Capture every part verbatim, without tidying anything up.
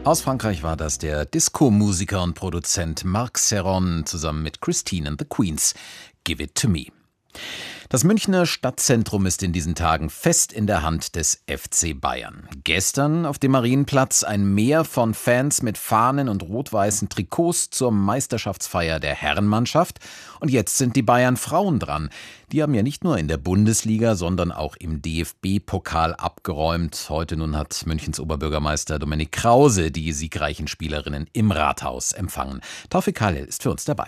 Aus Frankreich war das der Disco-Musiker und Produzent Marc Serron zusammen mit Christine and the Queens. Give it to me. Das Münchner Stadtzentrum ist in diesen Tagen fest in der Hand des F C Bayern. Gestern auf dem Marienplatz ein Meer von Fans mit Fahnen und rot-weißen Trikots zur Meisterschaftsfeier der Herrenmannschaft. Und jetzt sind die Bayern-Frauen dran. Die haben ja nicht nur in der Bundesliga, sondern auch im D F B-Pokal abgeräumt. Heute nun hat Münchens Oberbürgermeister Dominik Krause die siegreichen Spielerinnen im Rathaus empfangen. Taufik Halil ist für uns dabei.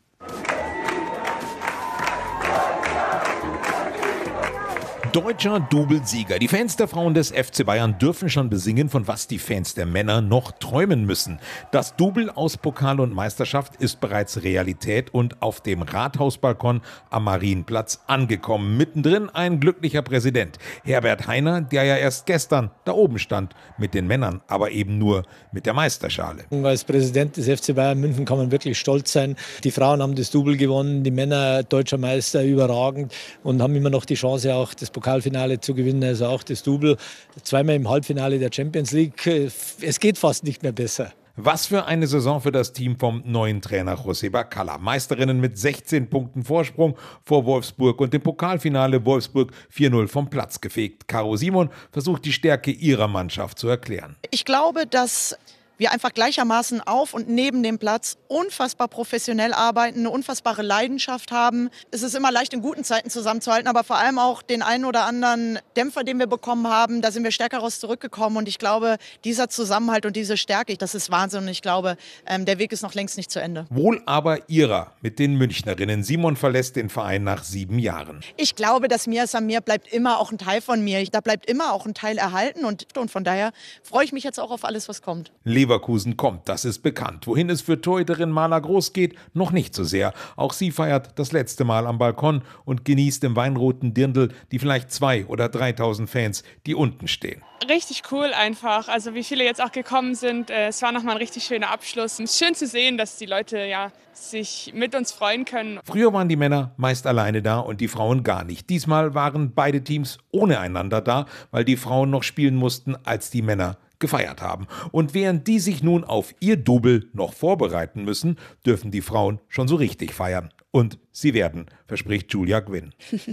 Deutscher Doublesieger. Die Fans der Frauen des F C Bayern dürfen schon besingen, von was die Fans der Männer noch träumen müssen. Das Double aus Pokal und Meisterschaft ist bereits Realität und auf dem Rathausbalkon am Marienplatz angekommen. Mittendrin ein glücklicher Präsident, Herbert Hainer, der ja erst gestern da oben stand, mit den Männern, aber eben nur mit der Meisterschale. Als Präsident des F C Bayern München kann man wirklich stolz sein. Die Frauen haben das Double gewonnen, die Männer deutscher Meister überragend und haben immer noch die Chance, auch das Pokalfinale zu gewinnen, also auch das Double. Zweimal im Halbfinale der Champions League. Es geht fast nicht mehr besser. Was für eine Saison für das Team vom neuen Trainer José Bacalla. Meisterinnen mit sechzehn Punkten Vorsprung vor Wolfsburg und im Pokalfinale Wolfsburg vier null vom Platz gefegt. Caro Simon versucht die Stärke ihrer Mannschaft zu erklären. Ich glaube, dass wir einfach gleichermaßen auf und neben dem Platz unfassbar professionell arbeiten, eine unfassbare Leidenschaft haben. Es ist immer leicht, in guten Zeiten zusammenzuhalten, aber vor allem auch den einen oder anderen Dämpfer, den wir bekommen haben, da sind wir stärker raus zurückgekommen. Und ich glaube, dieser Zusammenhalt und diese Stärke, das ist Wahnsinn. Und ich glaube, der Weg ist noch längst nicht zu Ende. Wohl aber ihrer mit den Münchnerinnen. Simon verlässt den Verein nach sieben Jahren. Ich glaube, dass Mia Samir bleibt immer auch ein Teil von mir. Da bleibt immer auch ein Teil erhalten. Und, und von daher freue ich mich jetzt auch auf alles, was kommt. Leverkusen kommt, das ist bekannt. Wohin es für Torhüterin Marla Groß geht, noch nicht so sehr. Auch sie feiert das letzte Mal am Balkon und genießt im weinroten Dirndl die vielleicht zwei oder dreitausend Fans, die unten stehen. Richtig cool einfach, also wie viele jetzt auch gekommen sind. Es war nochmal ein richtig schöner Abschluss. Es ist schön zu sehen, dass die Leute ja sich mit uns freuen können. Früher waren die Männer meist alleine da und die Frauen gar nicht. Diesmal waren beide Teams ohne einander da, weil die Frauen noch spielen mussten, als die Männer gefeiert haben. Und während die sich nun auf ihr Double noch vorbereiten müssen, dürfen die Frauen schon so richtig feiern. Und sie werden, verspricht Julia Gwynn.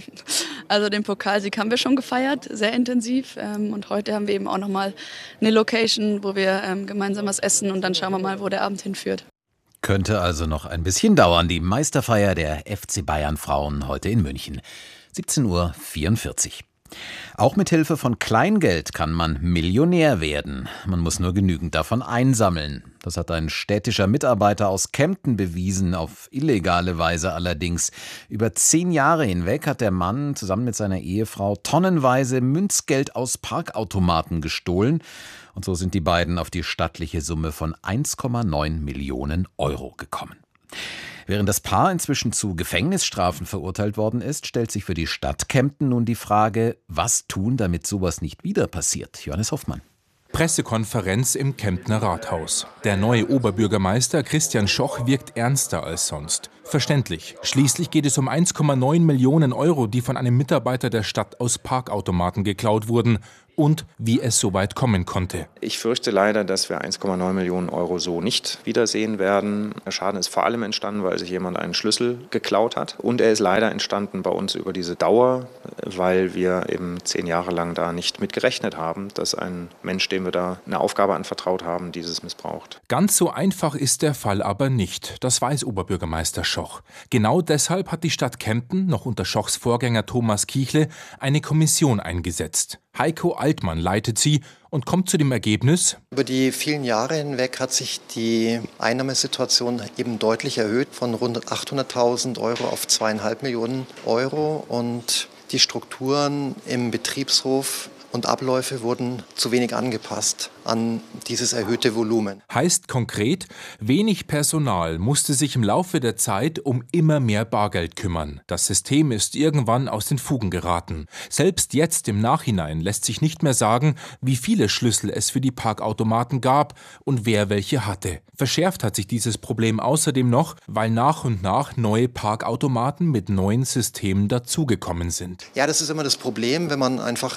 Also den Pokalsieg haben wir schon gefeiert, sehr intensiv. Und heute haben wir eben auch nochmal eine Location, wo wir gemeinsam was essen und dann schauen wir mal, wo der Abend hinführt. Könnte also noch ein bisschen dauern, die Meisterfeier der F C Bayern Frauen heute in München. siebzehn Uhr vierundvierzig. Auch mit Hilfe von Kleingeld kann man Millionär werden. Man muss nur genügend davon einsammeln. Das hat ein städtischer Mitarbeiter aus Kempten bewiesen, auf illegale Weise allerdings. Über zehn Jahre hinweg hat der Mann zusammen mit seiner Ehefrau tonnenweise Münzgeld aus Parkautomaten gestohlen. Und so sind die beiden auf die stattliche Summe von eins Komma neun Millionen Euro gekommen. Während das Paar inzwischen zu Gefängnisstrafen verurteilt worden ist, stellt sich für die Stadt Kempten nun die Frage, was tun, damit sowas nicht wieder passiert. Johannes Hoffmann. Pressekonferenz im Kemptner Rathaus. Der neue Oberbürgermeister Christian Schoch wirkt ernster als sonst. Verständlich. Schließlich geht es um eins Komma neun Millionen Euro, die von einem Mitarbeiter der Stadt aus Parkautomaten geklaut wurden. Und wie es so weit kommen konnte. Ich fürchte leider, dass wir eins Komma neun Millionen Euro so nicht wiedersehen werden. Der Schaden ist vor allem entstanden, weil sich jemand einen Schlüssel geklaut hat. Und er ist leider entstanden bei uns über diese Dauer, weil wir eben zehn Jahre lang da nicht mit gerechnet haben, dass ein Mensch, dem wir da eine Aufgabe anvertraut haben, dieses missbraucht. Ganz so einfach ist der Fall aber nicht. Das weiß Oberbürgermeister Schoch. Genau deshalb hat die Stadt Kempten, noch unter Schochs Vorgänger Thomas Kichle, eine Kommission eingesetzt. Heiko Altmann leitet sie und kommt zu dem Ergebnis: Über die vielen Jahre hinweg hat sich die Einnahmesituation eben deutlich erhöht, von rund achthunderttausend Euro auf zweieinhalb Millionen Euro. Und die Strukturen im Betriebshof und Abläufe wurden zu wenig angepasst an dieses erhöhte Volumen. Heißt konkret, wenig Personal musste sich im Laufe der Zeit um immer mehr Bargeld kümmern. Das System ist irgendwann aus den Fugen geraten. Selbst jetzt im Nachhinein lässt sich nicht mehr sagen, wie viele Schlüssel es für die Parkautomaten gab und wer welche hatte. Verschärft hat sich dieses Problem außerdem noch, weil nach und nach neue Parkautomaten mit neuen Systemen dazugekommen sind. Ja, das ist immer das Problem, wenn man einfach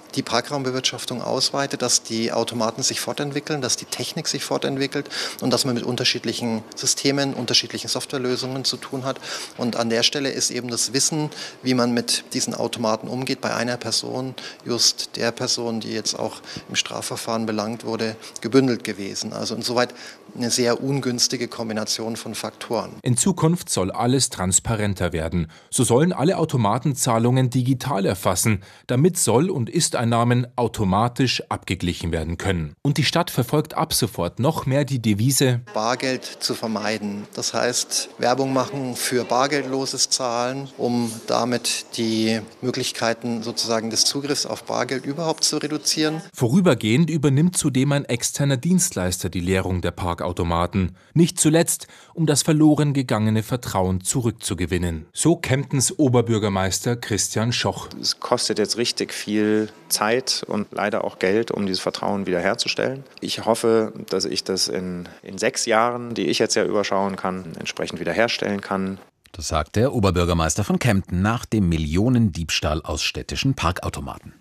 die Parkraumbewirtschaftung ausweitet, dass die Automaten sich fortentwickeln, dass die Technik sich fortentwickelt und dass man mit unterschiedlichen Systemen, unterschiedlichen Softwarelösungen zu tun hat. Und an der Stelle ist eben das Wissen, wie man mit diesen Automaten umgeht, bei einer Person, just der Person, die jetzt auch im Strafverfahren belangt wurde, gebündelt gewesen. Also insoweit eine sehr ungünstige Kombination von Faktoren. In Zukunft soll alles transparenter werden. So sollen alle Automatenzahlungen digital erfassen, damit Soll- und Ist-Einnahmen automatisch abgeglichen werden können. Und die Stadt verfolgt ab sofort noch mehr die Devise: Bargeld zu vermeiden. Das heißt, Werbung machen für bargeldloses Zahlen, um damit die Möglichkeiten sozusagen des Zugriffs auf Bargeld überhaupt zu reduzieren. Vorübergehend übernimmt zudem ein externer Dienstleister die Leerung der Parkautomaten. Nicht zuletzt, um das verloren gegangene Vertrauen zurückzugewinnen. So Kemptens Oberbürgermeister Christian Schoch. Es kostet jetzt richtig viel Zeit und leider auch Geld, um dieses Vertrauen wiederherzustellen. Ich hoffe, dass ich das in, in sechs Jahren, die ich jetzt ja überschauen kann, entsprechend wiederherstellen kann. Das sagt der Oberbürgermeister von Kempten nach dem Millionendiebstahl aus städtischen Parkautomaten.